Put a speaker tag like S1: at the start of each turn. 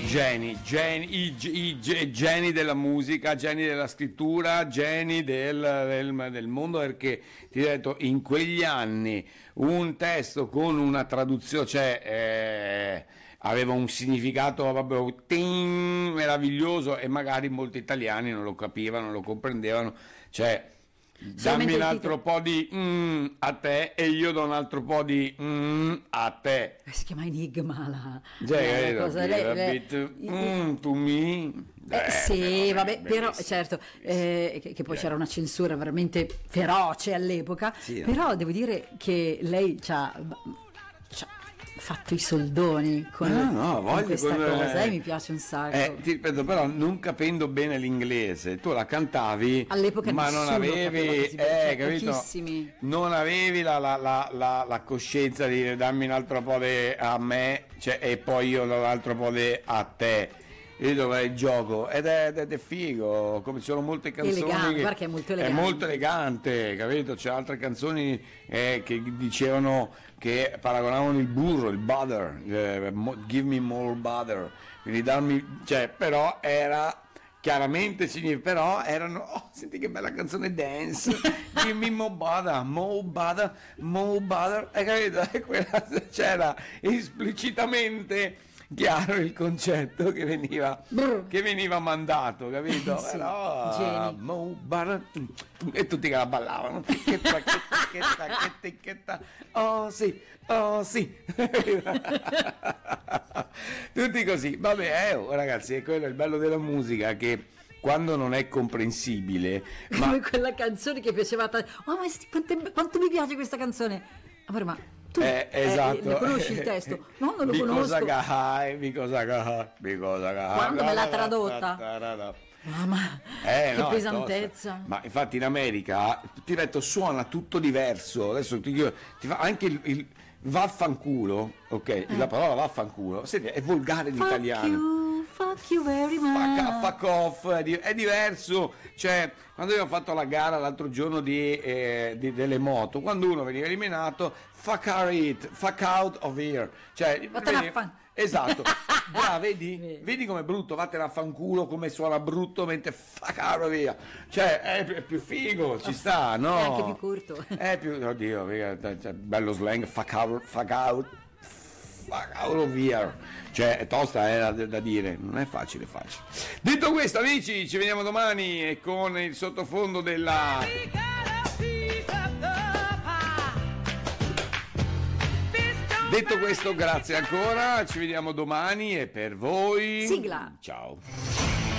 S1: geni della musica, geni della scrittura, geni del mondo, perché ti ho detto, in quegli anni un testo con una traduzione, cioè aveva un significato proprio meraviglioso, e magari molti italiani non lo capivano, non lo comprendevano, cioè dammi un altro po' di a te e io do un altro po' di a te.
S2: Si chiama Enigma
S1: Cioè,
S2: la cosa.
S1: to me.
S2: Sì, vabbè, però
S1: bellissimo,
S2: certo, che poi c'era una censura veramente feroce all'epoca,
S1: Sì,
S2: però devo dire che lei ci ha fatto i soldoni con questa cosa, e mi piace un sacco.
S1: Ti ripeto, però non capendo bene l'inglese, tu la cantavi
S2: all'epoca,
S1: ma non
S2: nessuno
S1: avevi,
S2: capiva così,
S1: capito?
S2: pochissimi.
S1: Non avevi la coscienza di dire dammi un altro po' a me, cioè, e poi io do un altro po' a te. Io dove è il gioco ed è figo, come ci sono molte canzoni
S2: elegante, perché è molto elegante.
S1: È molto elegante, capito? C'è altre canzoni che dicevano, che paragonavano il burro, il butter, give me more butter, quindi darmi, cioè, però era chiaramente però erano, senti che bella canzone dance, give me more butter, hai capito? E quella c'era esplicitamente chiaro il concetto che veniva mandato, capito?
S2: Sì,
S1: però e tutti che la ballavano, ticchetta, oh sì, tutti così, vabbè, ragazzi, è quello il bello della musica, che quando non è comprensibile,
S2: come quella canzone che piaceva ma quanto mi piace questa canzone, amore, ma tu
S1: esatto.
S2: ne conosci il testo? No, non lo conosco.
S1: Because
S2: quando me l'ha tradotta, mamma, che
S1: no,
S2: pesantezza.
S1: Ma infatti in America, ti ho detto, suona tutto diverso. Adesso ti fa anche il vaffanculo, ok? La parola vaffanculo, senti, è volgare in italiano.
S2: Fuck you very much.
S1: Fuck off, è diverso. Cioè, quando io ho fatto la gara l'altro giorno delle moto, quando uno veniva eliminato, fuck out of here, cioè esatto. Brava, vedi com'è brutto, vattene a fanculo, come suona brutto, mentre fuck out of here, cioè è più figo, ci sta, no?
S2: È anche più corto.
S1: È più, oddio, bello slang, fuck out of here. Cioè, è tosta da dire, non è facile. Detto questo, amici, ci vediamo domani, e con il sottofondo della... Detto questo, grazie ancora, ci vediamo domani, e per voi...
S2: Sigla!
S1: Ciao!